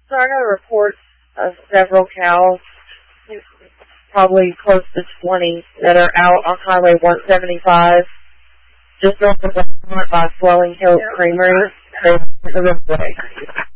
So I got a report of several cows, probably close to 20, that are out on Highway 175, just north of Walmart by Swelling Hill Creamery. They're the roadway.